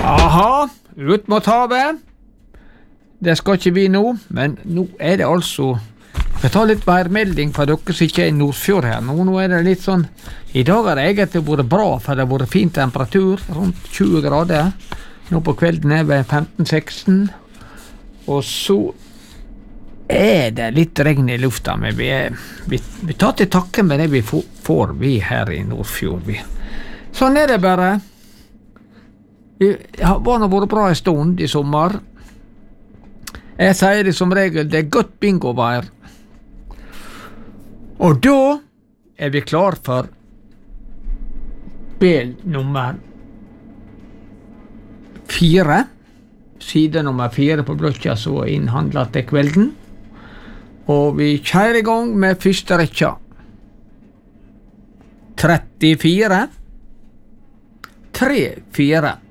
Aha, ut mot havet. Det skal ikke vi nå, men nå det altså. Jeg tar litt værmelding for dere som ikke i Nordfjord her. Nå det litt sånn. I dag har det egentlig vært bra, for det har vært fin temperatur, rundt 20 grader. Nå på kvelden ved 15-16. Og så det litt regn i lufta, men vi tar til takke med det vi får vi her i Nordfjord. Sånn det bare. Det har vært bra en stund i sommer. Jeg sier det som regel, det godt bingovær. Og da vi klar for spil nummer 4. Side nummer 4 på blokka så innhandlet til kvelden. Og vi kjører i gang med første rekka. 34. 3-4.